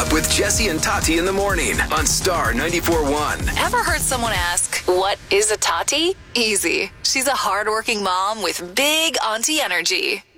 Up with Jesse and Tati in the morning on Star 94.1. Ever heard someone ask, what is a Tati? Easy. She's a hardworking mom with big auntie energy.